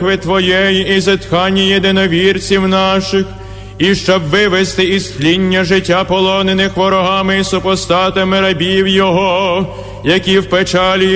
церкви Твоєї і зітхання єдиновірців наших, і щоб вивести із тління життя полонених ворогами і супостатами рабів Його, які в печалі